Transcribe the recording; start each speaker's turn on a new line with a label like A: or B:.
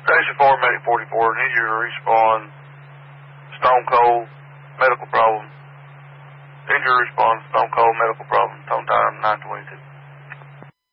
A: Station 4, Medic 44, need you to respond. Stone cold, medical problem. Need you to respond, stone cold, medical problem. Tone time 922.